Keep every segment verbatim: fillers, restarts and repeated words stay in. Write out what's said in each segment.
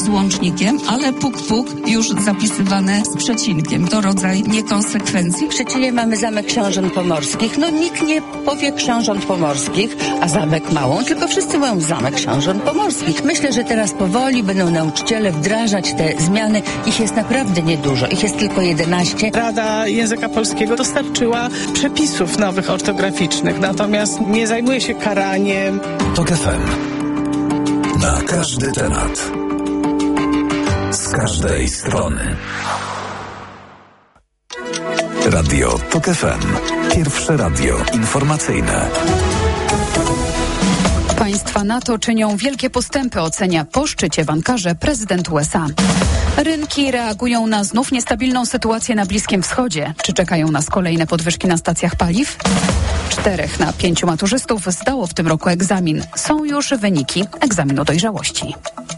z łącznikiem, ale puk puk już zapisywane z przecinkiem. To rodzaj niekonsekwencji. W Szczecinie mamy Zamek Książąt Pomorskich. No nikt nie powie Książąt Pomorskich, a Zamek Małą, tylko wszyscy mówią Zamek Książąt Pomorskich. Myślę, że teraz powoli będą nauczyciele wdrażać te zmiany. Ich jest naprawdę niedużo. Ich jest tylko jedenaście. Rada Języka Polskiego dostarczyła przepisów nowych ortograficznych, natomiast nie zajmuje się karaniem. TOK F M. Na każdy temat. Z każdej strony. Radio TOK F M. Pierwsze radio informacyjne. Państwa NATO czynią wielkie postępy, ocenia po szczycie w Ankarze prezydent U S A. Rynki reagują na znów niestabilną sytuację na Bliskim Wschodzie. Czy czekają nas kolejne podwyżki na stacjach paliw? Czterech na pięciu maturzystów zdało w tym roku egzamin. Są już wyniki egzaminu dojrzałości.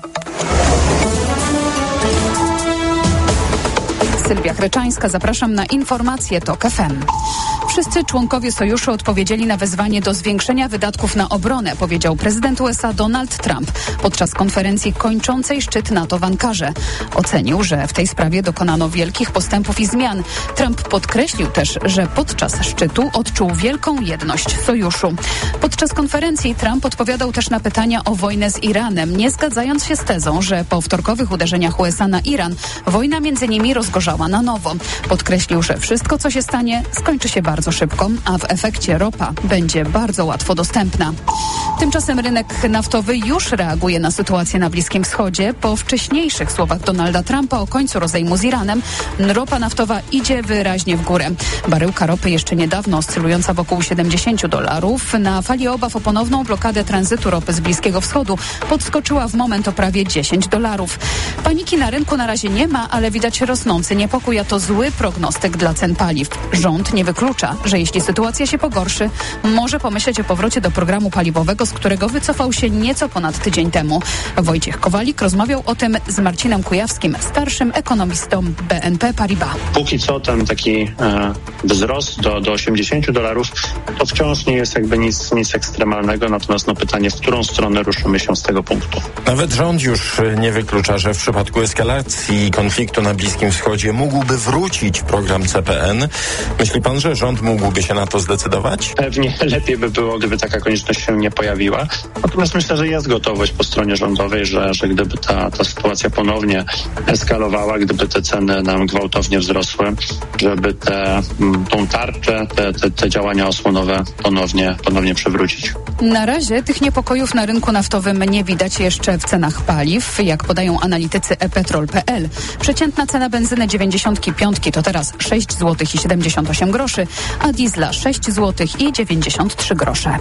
Sylwia Chreczańska, zapraszam na informacje TOK F M. Wszyscy członkowie sojuszu odpowiedzieli na wezwanie do zwiększenia wydatków na obronę, powiedział prezydent U S A Donald Trump podczas konferencji kończącej szczyt NATO w Ankarze. Ocenił, że w tej sprawie dokonano wielkich postępów i zmian. Trump podkreślił też, że podczas szczytu odczuł wielką jedność sojuszu. Podczas konferencji Trump odpowiadał też na pytania o wojnę z Iranem, nie zgadzając się z tezą, że po wtorkowych uderzeniach U S A na Iran wojna między nimi rozgorzała na nowo. Podkreślił, że wszystko, co się stanie, skończy się bardzo szybko, a w efekcie ropa będzie bardzo łatwo dostępna. Tymczasem rynek naftowy już reaguje na sytuację na Bliskim Wschodzie. Po wcześniejszych słowach Donalda Trumpa o końcu rozejmu z Iranem, ropa naftowa idzie wyraźnie w górę. Baryłka ropy jeszcze niedawno oscylująca wokół siedemdziesiąt dolarów, na fali obaw o ponowną blokadę tranzytu ropy z Bliskiego Wschodu podskoczyła w moment o prawie dziesięć dolarów. Paniki na rynku na razie nie ma, ale widać rosnący niepokój, a to zły prognostyk dla cen paliw. Rząd nie wyklucza, że jeśli sytuacja się pogorszy, może pomyśleć o powrocie do programu paliwowego, z którego wycofał się nieco ponad tydzień temu. Wojciech Kowalik rozmawiał o tym z Marcinem Kujawskim, starszym ekonomistą B N P Paribas. Póki co ten taki e, wzrost do, do osiemdziesięciu dolarów to wciąż nie jest jakby nic, nic ekstremalnego, natomiast no pytanie, w którą stronę ruszymy się z tego punktu. Nawet rząd już nie wyklucza, że w przypadku eskalacji konfliktu na Bliskim Wschodzie mógłby wrócić program C P N. Myśli pan, że rząd mógłby się na to zdecydować? Pewnie lepiej by było, gdyby taka konieczność się nie pojawiła. Natomiast myślę, że jest gotowość po stronie rządowej, że, że gdyby ta, ta sytuacja ponownie eskalowała, gdyby te ceny nam gwałtownie wzrosły, żeby te, tą tarczę, te, te, te działania osłonowe ponownie, ponownie przywrócić. Na razie tych niepokojów na rynku naftowym nie widać jeszcze w cenach paliw. Jak podają analitycy e petrol kropka p l, przeciętna cena benzyny dziewięćdziesiątki piątki to teraz sześć złotych i siedemdziesiąt osiem groszy, a diesla sześć złotych i dziewięćdziesiąt trzy grosze.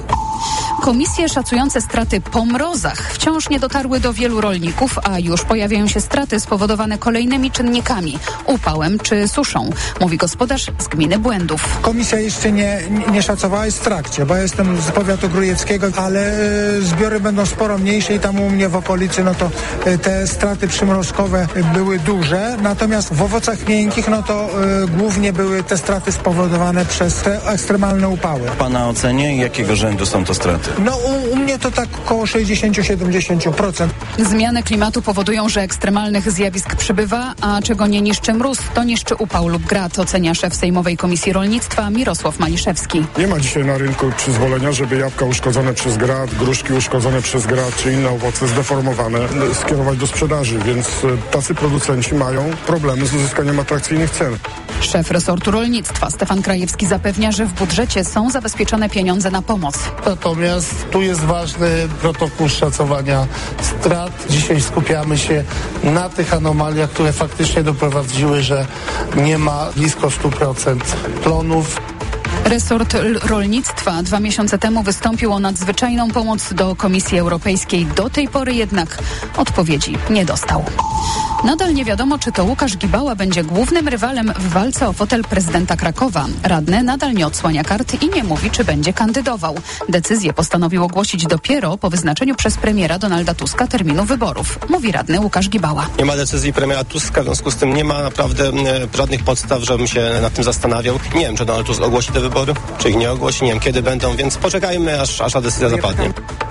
Komisje szacujące straty po mrozach wciąż nie dotarły do wielu rolników, a już pojawiają się straty spowodowane kolejnymi czynnikami, upałem czy suszą, mówi gospodarz z gminy Błędów. Komisja jeszcze nie, nie szacowała, jest w trakcie, bo ja jestem z powiatu grójeckiego, ale y, zbiory będą sporo mniejsze i tam u mnie w okolicy, no to y, te straty przymrozkowe były duże, natomiast w owocach miękkich, no to y, głównie były te straty spowodowane przez te ekstremalne upały. W pana ocenie jakiego rzędu są to straty? No u, u mnie to tak około sześćdziesiąt do siedemdziesięciu procent. Zmiany klimatu powodują, że ekstremalnych zjawisk przybywa, a czego nie niszczy mróz, to niszczy upał lub grad, ocenia szef Sejmowej Komisji Rolnictwa Mirosław Maliszewski. Nie ma dzisiaj na rynku przyzwolenia, żeby jabłka uszkodzone przez grad, gruszki uszkodzone przez grad, czy inne owoce zdeformowane skierować do sprzedaży, więc tacy producenci mają problemy z uzyskaniem atrakcyjnych cen. Szef resortu rolnictwa Stefan Krajewski zapewnia, że w budżecie są zabezpieczone pieniądze na pomoc. Natomiast tu jest ważny protokół szacowania strat. Dzisiaj skupiamy się na tych anomaliach, które faktycznie doprowadziły, że nie ma blisko stu procent plonów. Resort rolnictwa dwa miesiące temu wystąpił o nadzwyczajną pomoc do Komisji Europejskiej. Do tej pory jednak odpowiedzi nie dostał. Nadal nie wiadomo, czy to Łukasz Gibała będzie głównym rywalem w walce o fotel prezydenta Krakowa. Radny nadal nie odsłania kart i nie mówi, czy będzie kandydował. Decyzję postanowił ogłosić dopiero po wyznaczeniu przez premiera Donalda Tuska terminu wyborów, mówi radny Łukasz Gibała. Nie ma decyzji premiera Tuska, w związku z tym nie ma naprawdę e, żadnych podstaw, żebym się nad tym zastanawiał. Nie wiem, czy Donald Tusk ogłosi te wybory, czy ich nie ogłosi, nie wiem, kiedy będą, więc poczekajmy, aż, aż ta decyzja zapadnie.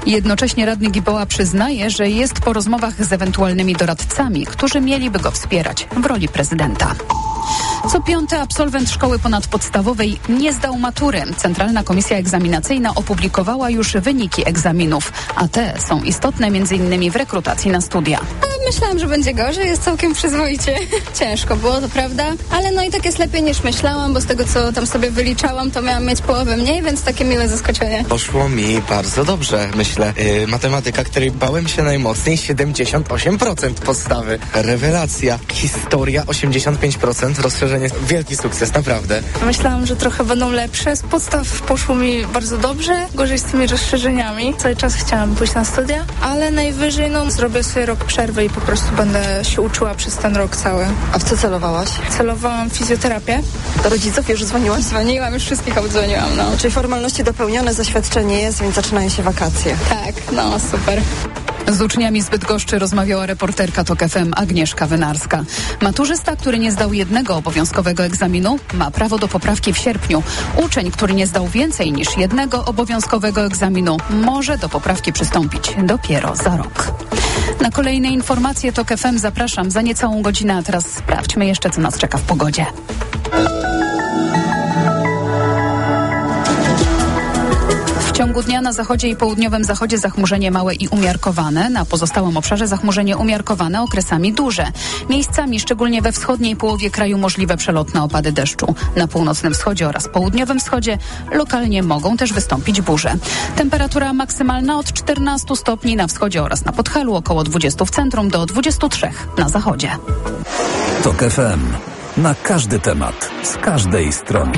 Jednocześnie radny Giboła przyznaje, że jest po rozmowach z ewentualnymi doradcami, którzy mieliby go wspierać w roli prezydenta. Co piąty absolwent szkoły ponadpodstawowej nie zdał matury. Centralna Komisja Egzaminacyjna opublikowała już wyniki egzaminów, a te są istotne między innymi w rekrutacji na studia. Myślałam, że będzie gorzej, jest całkiem przyzwoicie. Ciężko było, to prawda, ale no i tak jest lepiej niż myślałam, bo z tego, co tam sobie wyliczałam, to miałam mieć połowę mniej, więc takie miłe zaskoczenie. Poszło mi bardzo dobrze, myślę. Yy, matematyka, której bałem się najmocniej, siedemdziesiąt osiem procent podstawy. Rewelacja. Historia, osiemdziesiąt pięć procent. Rozszerzenie. Wielki sukces, naprawdę. Myślałam, że trochę będą lepsze. Z podstaw poszło mi bardzo dobrze. Gorzej z tymi rozszerzeniami. Cały czas chciałam pójść na studia, ale najwyżej no zrobię sobie rok przerwy i po prostu będę się uczyła przez ten rok cały. A w co celowałaś? Celowałam fizjoterapię. Do rodziców już dzwoniłaś? Dzwoniłam, już wszystkich obdzwoniłam, no. Czyli formalności dopełnione, zaświadczenie jest, więc zaczynają się wakacje. Tak, no super. Z uczniami z Bydgoszczy rozmawiała reporterka TOK F M Agnieszka Wynarska. Maturzysta, który nie zdał jednego obowiązkowego egzaminu, ma prawo do poprawki w sierpniu. Uczeń, który nie zdał więcej niż jednego obowiązkowego egzaminu, może do poprawki przystąpić dopiero za rok. Na kolejne informacje TOK F M zapraszam za niecałą godzinę, a teraz sprawdźmy jeszcze, co nas czeka w pogodzie. W ciągu dnia na zachodzie i południowym zachodzie zachmurzenie małe i umiarkowane, na pozostałym obszarze zachmurzenie umiarkowane, okresami duże. Miejscami, szczególnie we wschodniej połowie kraju, możliwe przelotne opady deszczu. Na północnym wschodzie oraz południowym wschodzie lokalnie mogą też wystąpić burze. Temperatura maksymalna od czternastu stopni na wschodzie oraz na Podhalu, około dwudziestu w centrum do dwudziestu trzech na zachodzie. TOK F M. Na każdy temat, z każdej strony.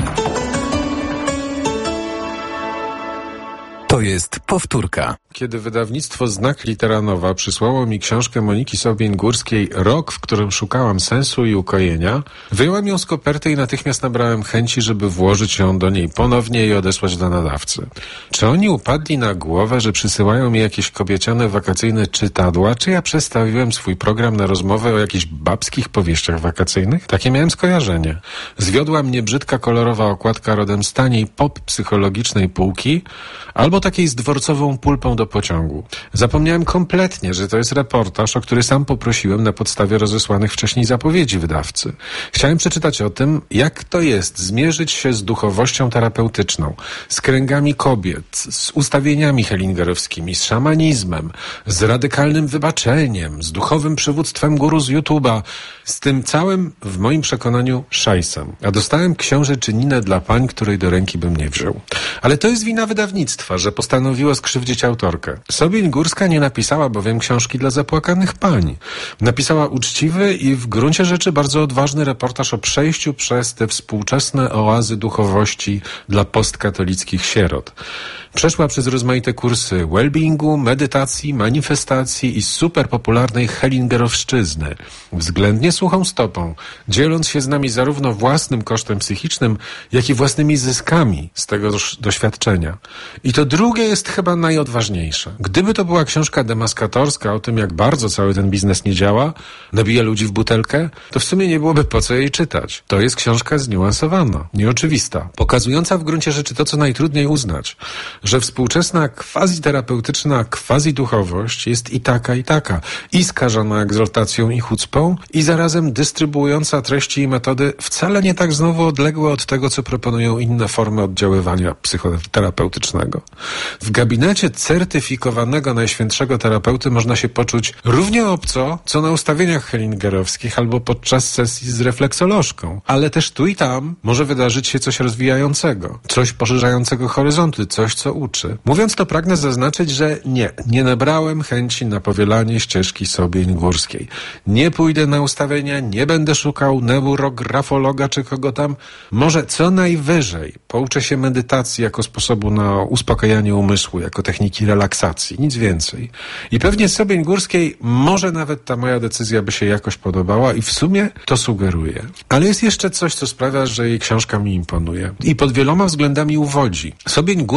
To jest powtórka. Kiedy wydawnictwo Znak Litera Nowa przysłało mi książkę Moniki Sobień-Górskiej Rok, w którym szukałam sensu i ukojenia, wyjąłem ją z koperty i natychmiast nabrałem chęci, żeby włożyć ją do niej ponownie i odesłać do nadawcy. Czy oni upadli na głowę, że przysyłają mi jakieś kobieciane wakacyjne czytadła, czy ja przestawiłem swój program na rozmowę o jakichś babskich powieściach wakacyjnych? Takie miałem skojarzenie. Zwiodła mnie brzydka kolorowa okładka rodem z taniej pop psychologicznej półki, albo takiej z dworcową pulpą do pociągu. Zapomniałem kompletnie, że to jest reportaż, o który sam poprosiłem na podstawie rozesłanych wcześniej zapowiedzi wydawcy. Chciałem przeczytać o tym, jak to jest zmierzyć się z duchowością terapeutyczną, z kręgami kobiet, z ustawieniami hellingerowskimi, z szamanizmem, z radykalnym wybaczeniem, z duchowym przywództwem guru z YouTube'a, z tym całym, w moim przekonaniu, szajsem. A dostałem książęczyninę dla pań, której do ręki bym nie wziął. Ale to jest wina wydawnictwa, że postanowiło skrzywdzić autorkę. Sobień-Górska nie napisała bowiem książki dla zapłakanych pań. Napisała uczciwy i w gruncie rzeczy bardzo odważny reportaż o przejściu przez te współczesne oazy duchowości dla postkatolickich sierot. Przeszła przez rozmaite kursy wellbeingu, medytacji, manifestacji i superpopularnej hellingerowszczyzny. Względnie suchą stopą, dzieląc się z nami zarówno własnym kosztem psychicznym, jak i własnymi zyskami z tego doświadczenia. I to drugie jest chyba najodważniejsze. Gdyby to była książka demaskatorska o tym, jak bardzo cały ten biznes nie działa, nabija ludzi w butelkę, to w sumie nie byłoby po co jej czytać. To jest książka zniuansowana, nieoczywista, pokazująca w gruncie rzeczy to, co najtrudniej uznać, że współczesna quasi-terapeutyczna quasi-duchowość jest i taka, i taka, i skażona egzaltacją i chucpą, i zarazem dystrybuująca treści i metody wcale nie tak znowu odległe od tego, co proponują inne formy oddziaływania psychoterapeutycznego. W gabinecie certyfikowanego najświętszego terapeuty można się poczuć równie obco, co na ustawieniach hellingerowskich albo podczas sesji z refleksolożką, ale też tu i tam może wydarzyć się coś rozwijającego, coś poszerzającego horyzonty, coś, co uczy. Mówiąc to, pragnę zaznaczyć, że nie, nie nabrałem chęci na powielanie ścieżki Sobień-Górskiej. Nie pójdę na ustawienia, nie będę szukał neurografologa czy kogo tam. Może co najwyżej pouczę się medytacji jako sposobu na uspokajanie umysłu, jako techniki relaksacji, nic więcej. I pewnie Sobień-Górskiej może nawet ta moja decyzja by się jakoś podobała i w sumie to sugeruje. Ale jest jeszcze coś, co sprawia, że jej książka mi imponuje. I pod wieloma względami uwodzi. Sobień-Górska w swoim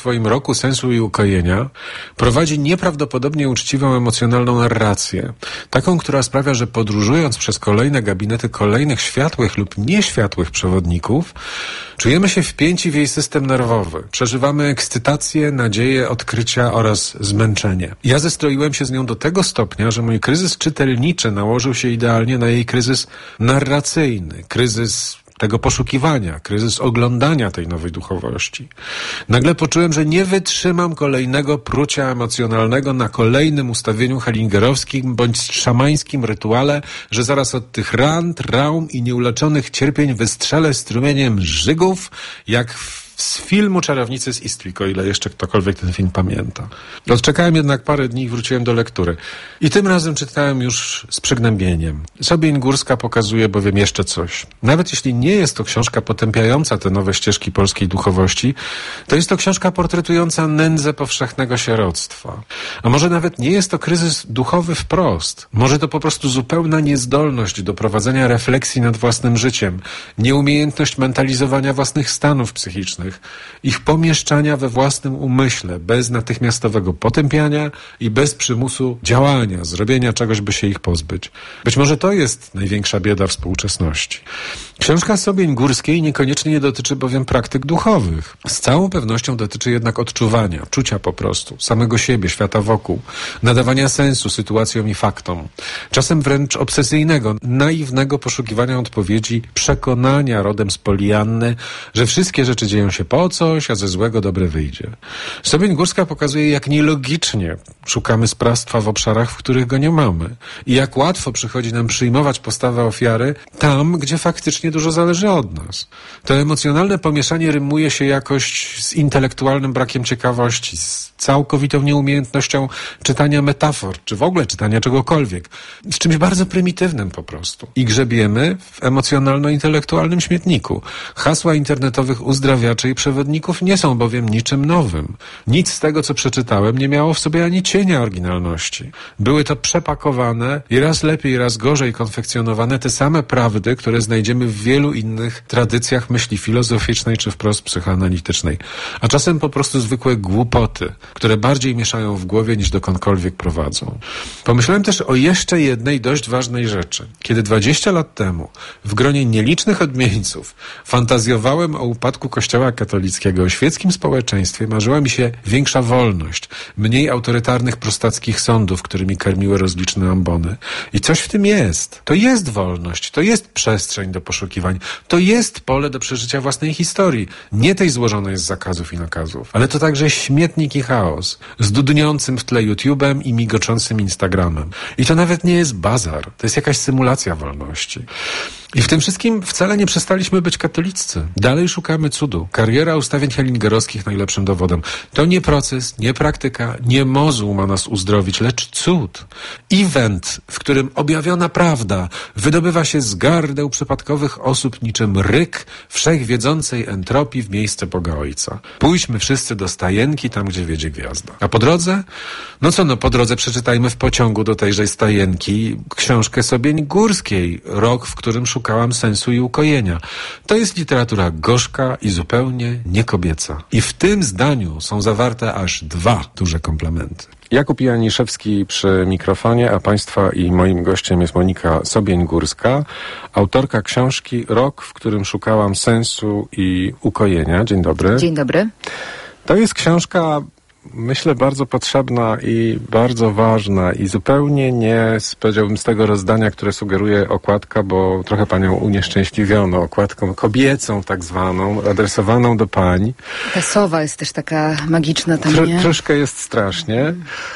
swoim roku sensu i ukojenia prowadzi nieprawdopodobnie uczciwą, emocjonalną narrację. Taką, która sprawia, że podróżując przez kolejne gabinety kolejnych światłych lub nieświatłych przewodników, czujemy się wpięci w jej system nerwowy. Przeżywamy ekscytację, nadzieję, odkrycia oraz zmęczenie. Ja zestroiłem się z nią do tego stopnia, że mój kryzys czytelniczy nałożył się idealnie na jej kryzys narracyjny, kryzys tego poszukiwania, kryzys oglądania tej nowej duchowości. Nagle poczułem, że nie wytrzymam kolejnego prucia emocjonalnego na kolejnym ustawieniu hellingerowskim bądź szamańskim rytuale, że zaraz od tych ran, traum i nieuleczonych cierpień wystrzelę strumieniem żygów, jak w z filmu Czarownicy z Eastwick, o ile jeszcze ktokolwiek ten film pamięta. Odczekałem jednak parę dni i wróciłem do lektury. I tym razem czytałem już z przygnębieniem. Sobień Górska pokazuje bowiem jeszcze coś. Nawet jeśli nie jest to książka potępiająca te nowe ścieżki polskiej duchowości, to jest to książka portretująca nędzę powszechnego sieroctwa. A może nawet nie jest to kryzys duchowy wprost. Może to po prostu zupełna niezdolność do prowadzenia refleksji nad własnym życiem, nieumiejętność mentalizowania własnych stanów psychicznych, ich pomieszczania we własnym umyśle, bez natychmiastowego potępiania i bez przymusu działania, zrobienia czegoś, by się ich pozbyć. Być może to jest największa bieda współczesności. Książka Sobień Górskiej niekoniecznie nie dotyczy bowiem praktyk duchowych. Z całą pewnością dotyczy jednak odczuwania, czucia po prostu, samego siebie, świata wokół, nadawania sensu sytuacjom i faktom. Czasem wręcz obsesyjnego, naiwnego poszukiwania odpowiedzi, przekonania rodem z Polianny, że wszystkie rzeczy dzieją się po coś, a ze złego dobre wyjdzie. Sobień Górska pokazuje, jak nielogicznie szukamy sprawstwa w obszarach, w których go nie mamy. I jak łatwo przychodzi nam przyjmować postawę ofiary tam, gdzie faktycznie dużo zależy od nas. To emocjonalne pomieszanie rymuje się jakoś z intelektualnym brakiem ciekawości, z całkowitą nieumiejętnością czytania metafor, czy w ogóle czytania czegokolwiek. Z czymś bardzo prymitywnym po prostu. I grzebiemy w emocjonalno-intelektualnym śmietniku. Hasła internetowych uzdrawiaczy i przewodników nie są bowiem niczym nowym. Nic z tego, co przeczytałem, nie miało w sobie ani cienia oryginalności. Były to przepakowane i raz lepiej, raz gorzej konfekcjonowane te same prawdy, które znajdziemy w wielu innych tradycjach myśli filozoficznej czy wprost psychoanalitycznej. A czasem po prostu zwykłe głupoty, które bardziej mieszają w głowie niż dokądkolwiek prowadzą. Pomyślałem też o jeszcze jednej dość ważnej rzeczy. Kiedy dwadzieścia lat temu w gronie nielicznych odmieńców fantazjowałem o upadku Kościoła katolickiego, o świeckim społeczeństwie, marzyła mi się większa wolność, mniej autorytarnych prostackich sądów, którymi karmiły rozliczne ambony. I coś w tym jest. To jest wolność, to jest przestrzeń do poszukiwań, to jest pole do przeżycia własnej historii, nie tej złożonej z zakazów i nakazów, ale to także śmietnik i chaos, z dudniącym w tle YouTube'em i migoczącym Instagramem. I to nawet nie jest bazar, to jest jakaś symulacja wolności. I w tym wszystkim wcale nie przestaliśmy być katoliccy. Dalej szukamy cudu. Kariera ustawień hellingerowskich najlepszym dowodem. To nie proces, nie praktyka, nie mozuł ma nas uzdrowić, lecz cud. Event, w którym objawiona prawda wydobywa się z gardeł przypadkowych osób niczym ryk wszechwiedzącej entropii w miejsce Boga Ojca. Pójdźmy wszyscy do stajenki, tam gdzie wiedzie gwiazda. A po drodze? No co no, po drodze przeczytajmy w pociągu do tejże stajenki książkę Sobień Górskiej, rok, w którym szukałam sensu i ukojenia. To jest literatura gorzka i zupełnie niekobieca. I w tym zdaniu są zawarte aż dwa duże komplementy. Jakub Janiszewski przy mikrofonie, a Państwa i moim gościem jest Monika Sobień-Górska, autorka książki Rok, w którym szukałam sensu i ukojenia. Dzień dobry. Dzień dobry. To jest książka, myślę, bardzo potrzebna i bardzo ważna i zupełnie nie, powiedziałbym, z tego rozdania, które sugeruje okładka, bo trochę panią unieszczęśliwiono okładką kobiecą tak zwaną, adresowaną do pań. Ta sowa jest też taka magiczna tam, Tro, nie? Troszkę jest strasznie.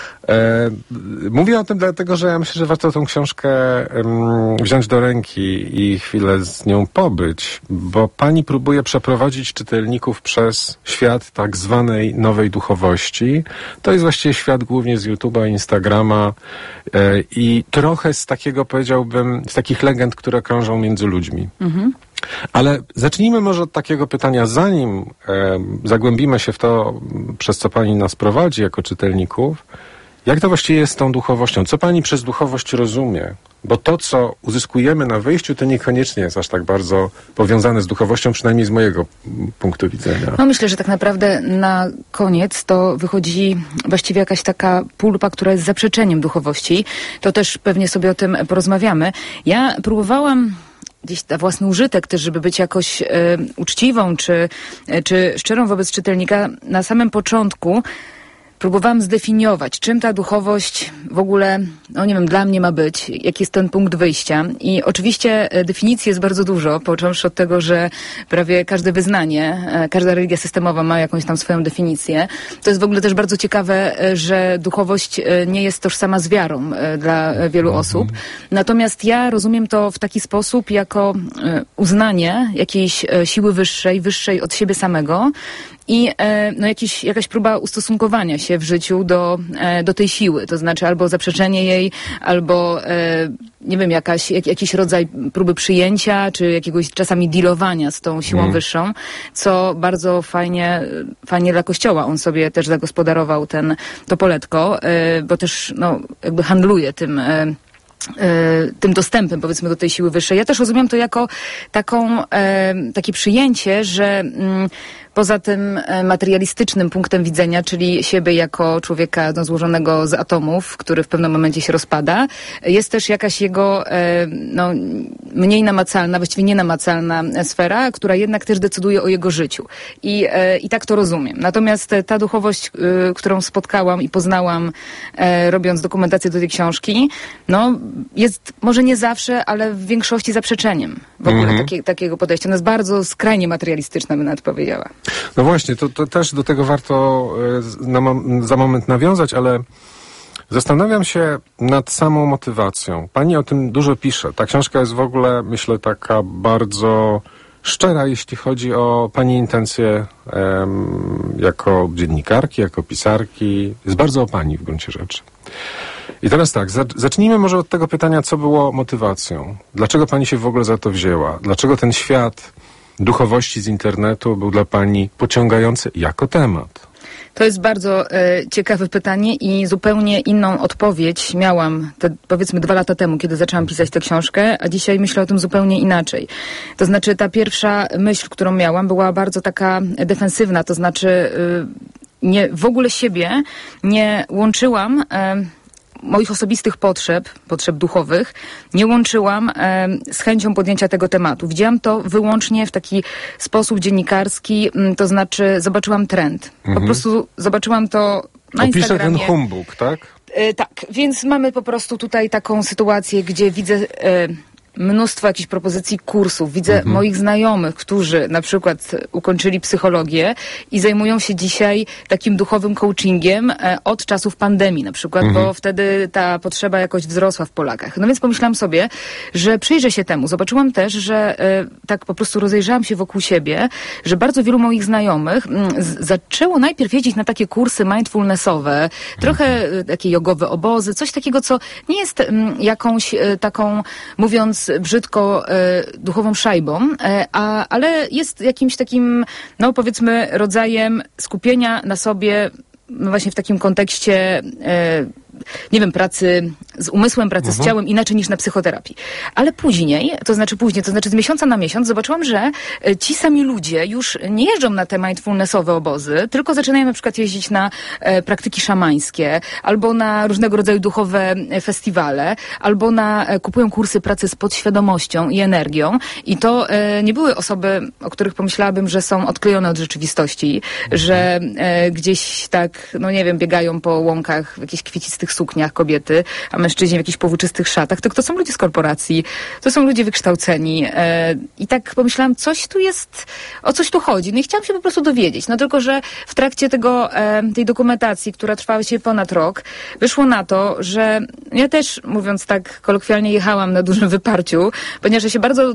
E, mówię o tym dlatego, że ja myślę, że warto tą książkę um, wziąć do ręki i chwilę z nią pobyć, bo pani próbuje przeprowadzić czytelników przez świat tak zwanej nowej duchowości. To jest właściwie świat głównie z YouTube'a, Instagrama e, i trochę z takiego, powiedziałbym, z takich legend, które krążą między ludźmi. Mhm. Ale zacznijmy może od takiego pytania, zanim e, zagłębimy się w to, przez co pani nas prowadzi jako czytelników. Jak to właściwie jest z tą duchowością? Co pani przez duchowość rozumie? Bo to, co uzyskujemy na wyjściu, to niekoniecznie jest aż tak bardzo powiązane z duchowością, przynajmniej z mojego punktu widzenia. No myślę, że tak naprawdę na koniec to wychodzi właściwie jakaś taka pulpa, która jest zaprzeczeniem duchowości. To też pewnie sobie o tym porozmawiamy. Ja próbowałam gdzieś na własny użytek też, żeby być jakoś e, uczciwą czy, e, czy szczerą wobec czytelnika. Na samym początku próbowałam zdefiniować, czym ta duchowość w ogóle, no nie wiem, dla mnie ma być, jaki jest ten punkt wyjścia. I oczywiście definicji jest bardzo dużo, począwszy od tego, że prawie każde wyznanie, każda religia systemowa ma jakąś tam swoją definicję. To jest w ogóle też bardzo ciekawe, że duchowość nie jest tożsama z wiarą dla wielu osób. Natomiast ja rozumiem to w taki sposób, jako uznanie jakiejś siły wyższej, wyższej od siebie samego, i e, no jakiś, jakaś próba ustosunkowania się w życiu do, e, do tej siły. To znaczy albo zaprzeczenie jej, albo e, nie wiem, jakaś, jak, jakiś rodzaj próby przyjęcia, czy jakiegoś czasami dealowania z tą siłą mm. wyższą, co bardzo fajnie, fajnie dla Kościoła. On sobie też zagospodarował ten, to poletko, e, bo też no, jakby handluje tym e, tym dostępem, powiedzmy, do tej siły wyższej. Ja też rozumiem to jako taką, e, takie przyjęcie, że mm, poza tym materialistycznym punktem widzenia, czyli siebie jako człowieka no, złożonego z atomów, który w pewnym momencie się rozpada, jest też jakaś jego e, no, mniej namacalna, właściwie nienamacalna sfera, która jednak też decyduje o jego życiu. I, e, i tak to rozumiem. Natomiast ta duchowość, e, którą spotkałam i poznałam, e, robiąc dokumentację do tej książki, no jest może nie zawsze, ale w większości zaprzeczeniem w ogóle mm-hmm. takie, takiego podejścia. Ona jest bardzo skrajnie materialistyczna, bym nawet powiedziała. No właśnie, to, to też do tego warto na mom- za moment nawiązać, ale zastanawiam się nad samą motywacją. Pani o tym dużo pisze. Ta książka jest w ogóle, myślę, taka bardzo szczera, jeśli chodzi o pani intencje em, jako dziennikarki, jako pisarki. Jest bardzo o pani w gruncie rzeczy. I teraz tak, zacznijmy może od tego pytania, co było motywacją. Dlaczego pani się w ogóle za to wzięła? Dlaczego ten świat duchowości z internetu był dla pani pociągający jako temat? To jest bardzo e, ciekawe pytanie i zupełnie inną odpowiedź miałam te, powiedzmy dwa lata temu, kiedy zaczęłam pisać tę książkę, a dzisiaj myślę o tym zupełnie inaczej. To znaczy ta pierwsza myśl, którą miałam, była bardzo taka defensywna, to znaczy e, nie, w ogóle siebie nie łączyłam e, moich osobistych potrzeb, potrzeb duchowych, nie łączyłam e, z chęcią podjęcia tego tematu. Widziałam to wyłącznie w taki sposób dziennikarski, m, to znaczy zobaczyłam trend. Mhm. Po prostu zobaczyłam to na Opiszę Instagramie. ten humbug, tak? E, tak, więc mamy po prostu tutaj taką sytuację, gdzie widzę e, mnóstwo jakichś propozycji kursów. Widzę mhm. moich znajomych, którzy na przykład ukończyli psychologię i zajmują się dzisiaj takim duchowym coachingiem e, od czasów pandemii na przykład, mhm. bo wtedy ta potrzeba jakoś wzrosła w Polakach. No więc pomyślałam sobie, że przyjrzę się temu. Zobaczyłam też, że e, tak po prostu rozejrzałam się wokół siebie, że bardzo wielu moich znajomych m, z, zaczęło najpierw jeździć na takie kursy mindfulnessowe, trochę e, takie jogowe obozy, coś takiego, co nie jest m, jakąś e, taką, mówiąc brzydko, e, duchową szajbą, e, a, ale jest jakimś takim, no powiedzmy, rodzajem skupienia na sobie, no właśnie w takim kontekście e, nie wiem, pracy z umysłem, pracy uh-huh. z ciałem inaczej niż na psychoterapii. Ale później, to znaczy później, to znaczy z miesiąca na miesiąc zobaczyłam, że e, ci sami ludzie już nie jeżdżą na te mindfulnessowe obozy, tylko zaczynają na przykład jeździć na e, praktyki szamańskie, albo na różnego rodzaju duchowe e, festiwale, albo na, e, kupują kursy pracy z podświadomością i energią. I to e, nie były osoby, o których pomyślałabym, że są odklejone od rzeczywistości, uh-huh. że e, gdzieś tak, no nie wiem, biegają po łąkach w jakichś kwiecistych sukniach kobiety, a mężczyźni w jakichś powłóczystych szatach, tylko to są ludzie z korporacji, to są ludzie wykształceni. E, I tak pomyślałam, coś tu jest, o coś tu chodzi. No i chciałam się po prostu dowiedzieć. No tylko, że w trakcie tego, e, tej dokumentacji, która trwała się ponad rok, wyszło na to, że ja też, mówiąc tak kolokwialnie, jechałam na dużym wyparciu, ponieważ ja się bardzo